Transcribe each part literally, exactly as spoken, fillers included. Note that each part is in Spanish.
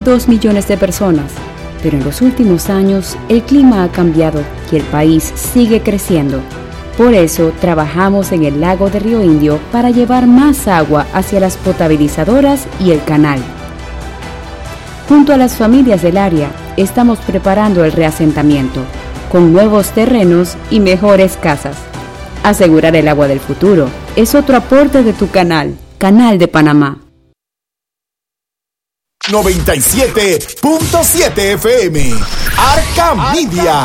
dos millones de personas. Pero en los últimos años, el clima ha cambiado y el país sigue creciendo. Por eso, trabajamos en el lago de Río Indio para llevar más agua hacia las potabilizadoras y el canal. Junto a las familias del área, estamos preparando el reasentamiento, con nuevos terrenos y mejores casas. Asegurar el agua del futuro es otro aporte de tu canal, Canal de Panamá. noventa y siete punto siete F M, Arca Media.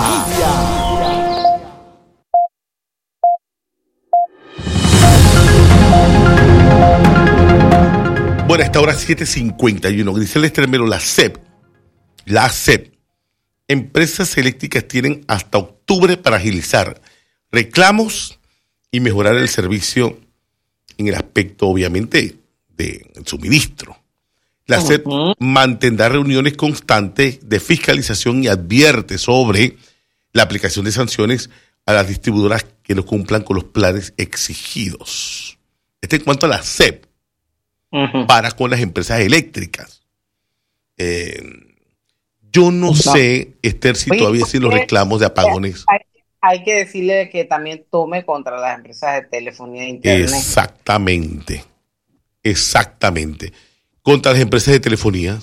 Bueno, a esta hora siete cincuenta y uno. Grisel Estremero, la S E P, la S E P, empresas eléctricas tienen hasta octubre para agilizar reclamos y mejorar el servicio en el aspecto, obviamente, del suministro. La S E P uh-huh. mantendrá reuniones constantes de fiscalización y advierte sobre la aplicación de sanciones a las distribuidoras que no cumplan con los planes exigidos. Este en cuanto a la S E P, uh-huh. para con las empresas eléctricas. Eh, yo no, no sé, Esther, si Oye, todavía siguen los reclamos de apagones. Hay, hay que decirle que también tome contra las empresas de telefonía e internet. Exactamente, exactamente. Contra las empresas de telefonía,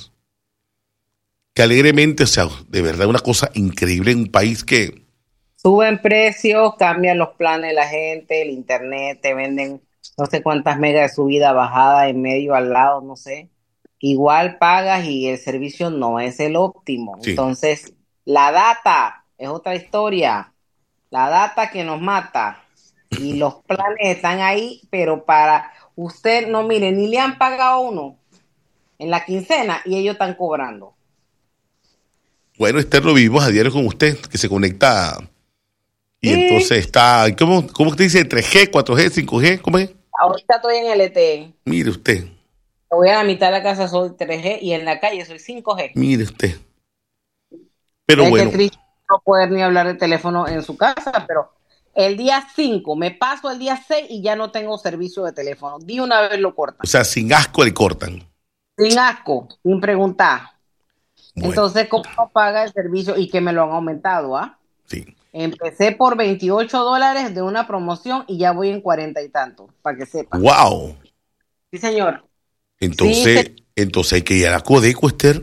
que alegremente, o sea, de verdad una cosa increíble en un país que... Suben precios, cambian los planes de la gente, el internet, te venden no sé cuántas megas de subida, bajada, en medio, al lado, no sé. Igual pagas y el servicio no es el óptimo. Sí. Entonces, la data es otra historia. La data que nos mata. Y los planes están ahí, pero para usted, no, mire, ni le han pagado uno en la quincena y ellos están cobrando. Bueno, Esther, lo vivimos a diario con usted, que se conecta y sí. Entonces está, ¿cómo, cómo te dice? tres G, cuatro G, cinco G, ¿cómo es? Ahorita estoy en L T E. Mire usted. Voy a la mitad de la casa, soy tres G y en la calle soy cinco G. Mire usted. Pero es bueno. Que triste no poder ni hablar de teléfono en su casa, pero el día cinco, me paso el día seis y ya no tengo servicio de teléfono. De una vez lo cortan. O sea, sin asco le cortan. Sin asco, sin preguntar. Bueno. Entonces, ¿cómo paga el servicio? Y que me lo han aumentado, ¿ah? Sí. Empecé por veintiocho dólares de una promoción y ya voy en cuarenta y tanto, para que sepan. ¡Wow! Sí, señor. Entonces, sí, se... entonces hay que ir a la Codeco, Esther.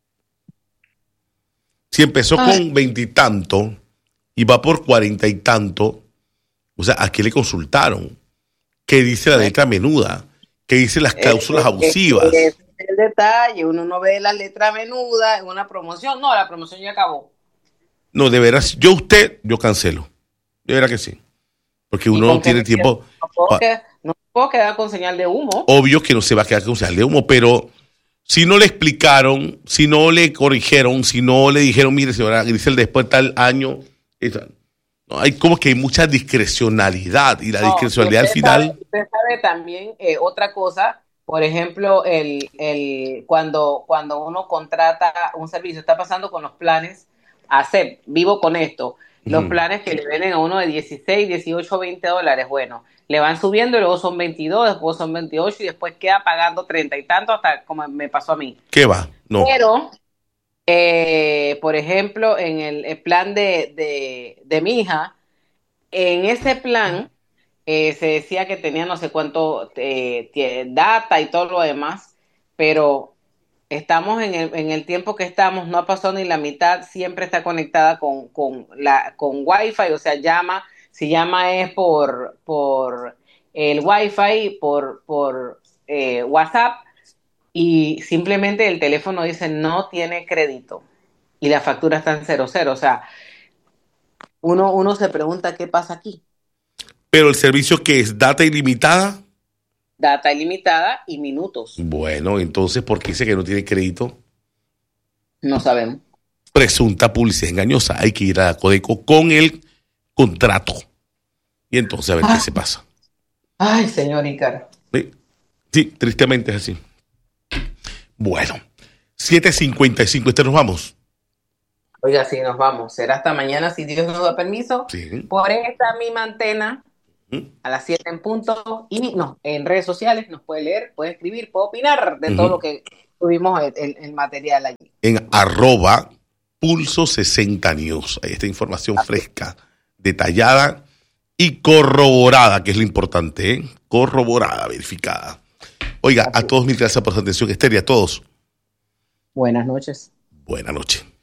Si empezó Ay. con veintitanto y va por cuarenta y tanto, o sea, ¿a qué le consultaron? ¿Qué dice la letra menuda? ¿Qué dice las cláusulas es, abusivas? Es, es el detalle, uno no ve la letra menuda en una promoción. No, la promoción ya acabó. No, de veras, yo usted, yo cancelo. De veras que sí. Porque uno no tiene tiempo. No puedo, quedar, no puedo quedar con señal de humo. Obvio que no se va a quedar con señal de humo, pero si no le explicaron, si no le corrigieron, si no le dijeron, mire, señora Grisel, después de tal año, esa, no, hay como que hay mucha discrecionalidad y la no, discrecionalidad al final. Sabe, usted sabe también eh, otra cosa, por ejemplo, el, el cuando, cuando uno contrata un servicio, está pasando con los planes. Hacer, vivo con esto, los uh-huh. planes que le venden a uno de dieciséis, dieciocho, veinte dólares, bueno, le van subiendo y luego son veintidós, después son veintiocho y después queda pagando treinta y tanto hasta como me pasó a mí. ¿Qué va? No. Pero, eh, por ejemplo, en el, el plan de, de, de mi hija, en ese plan eh, se decía que tenía no sé cuánto eh, data y todo lo demás, pero... Estamos en el, en el tiempo que estamos, no ha pasado ni la mitad, siempre está conectada con, con, la, con Wi-Fi, o sea, llama, si llama es por, por el Wi-Fi, por, por eh, WhatsApp, y simplemente el teléfono dice no tiene crédito, y la factura está en cero cero, o sea, uno, uno se pregunta qué pasa aquí. Pero el servicio que es data ilimitada... Data ilimitada y minutos. Bueno, entonces, ¿por qué dice que no tiene crédito? No sabemos. Presunta publicidad engañosa. Hay que ir a la Codeco con el contrato. Y entonces a ver ah. qué se pasa. Ay, señor Ícaro. Sí, sí, tristemente es así. Bueno, siete cincuenta y cinco, este nos vamos. Oiga, sí, nos vamos. Será hasta mañana, si Dios nos da permiso. Sí. Por esta misma antena. A las siete en punto, y no, en redes sociales nos puede leer, puede escribir, puede opinar de uh-huh. todo lo que tuvimos el, el, el material allí. en arroba Pulso sesenta News. Ahí está información fresca, detallada y corroborada, que es lo importante, ¿eh? Corroborada, verificada. Oiga, a todos mil gracias por su atención, Esther, y a todos. Buenas noches. Buenas noches.